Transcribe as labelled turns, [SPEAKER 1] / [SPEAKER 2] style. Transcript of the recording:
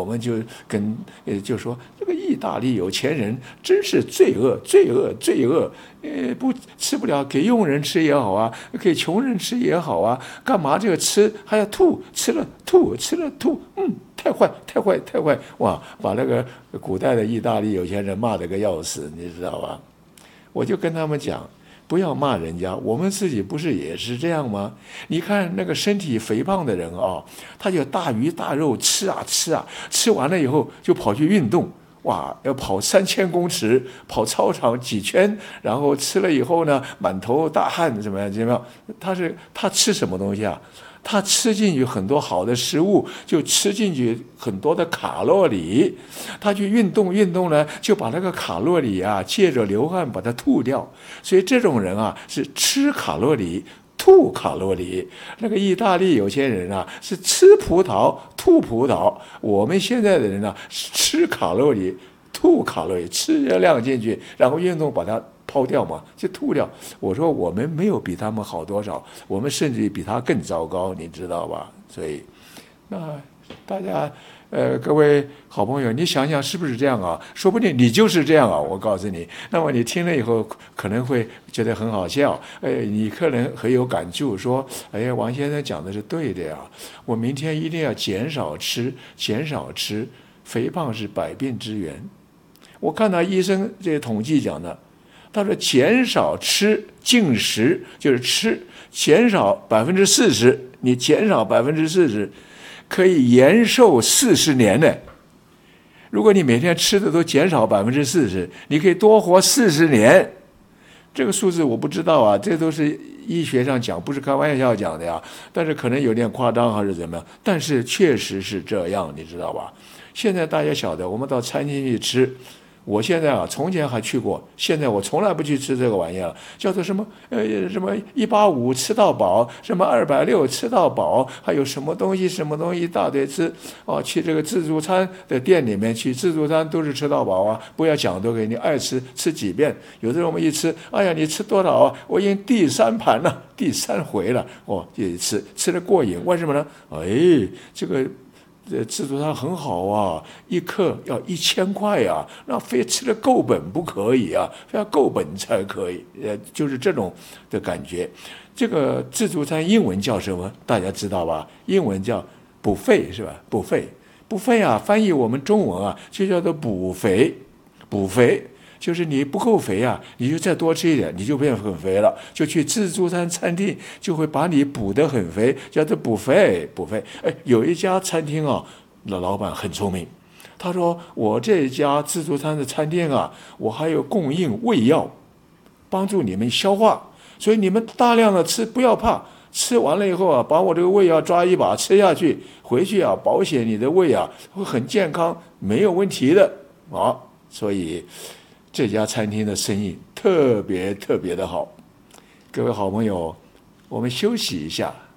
[SPEAKER 1] 们就说这个意大利有钱人真是罪恶，罪恶，罪恶。不吃不了，给佣人吃也好啊，给穷人吃也好啊，干嘛这个吃还要吐？吃了吐，吃了吐，太坏，太坏，太坏！哇，把那个古代的意大利有钱人骂得个要死，你知道吧？我就跟他们讲，不要骂人家，我们自己不是也是这样吗？你看那个身体肥胖的人啊，他就大鱼大肉吃啊吃啊，吃完了以后就跑去运动。哇，要跑3000公尺，跑操场几圈，然后吃了以后呢，满头大汗，怎么样？他吃什么东西啊？他吃进去很多好的食物，就吃进去很多的卡路里。他去运动呢，就把那个卡路里啊，借着流汗把它吐掉。所以这种人啊，是吃卡路里。吐卡路里，那个意大利有钱人啊是吃葡萄吐葡萄，我们现在的人啊是吃卡路里吐卡路里，吃热量进去，然后运动把它抛掉嘛，就吐掉。我说我们没有比他们好多少，我们甚至比他更糟糕，你知道吧？所以，那大家。各位好朋友，你想想是不是这样啊？说不定你就是这样啊！我告诉你，那么你听了以后可能会觉得很好笑，你可能很有感触，说，王先生讲的是对的呀，我明天一定要减少吃，肥胖是百病之源。我看到医生这个统计讲的，他说减少吃进食就是吃，减少40%，你减少40%。可以延寿40年呢。如果你每天吃的都减少40%，你可以多活40年。这个数字我不知道啊，这都是医学上讲，不是开玩笑讲的呀。但是可能有点夸张还是怎么样，但是确实是这样，你知道吧？现在大家晓得，我们到餐厅去吃。我现在啊，从前还去过，现在我从来不去吃这个玩意儿，叫做什么什么185吃到饱，什么260吃到饱，还有什么东西一大堆吃哦。去这个自助餐的店里面去，自助餐都是吃到饱啊，不要讲都给你爱吃几遍。有的人我们一吃，哎呀，你吃多少啊？我已经第3盘了，第3回了，也吃得过瘾。为什么呢？这个。自助餐很好啊，一克要1000块啊，那非吃得够本不可以啊，非要够本才可以，就是这种的感觉。这个自助餐英文叫什么？大家知道吧？英文叫buffet是吧？buffet啊，翻译我们中文啊，就叫做补肥。就是你不够肥啊，你就再多吃一点，你就变很肥了。就去自助餐餐厅，就会把你补得很肥，叫做补肥。有一家餐厅啊，老板很聪明，他说我这家自助餐的餐厅啊，我还有供应胃药，帮助你们消化，所以你们大量的吃，不要怕。吃完了以后啊，把我这个胃药抓一把吃下去，回去啊，保险你的胃啊会很健康，没有问题的啊。所以。这家餐厅的生意特别的好，各位好朋友，我们休息一下。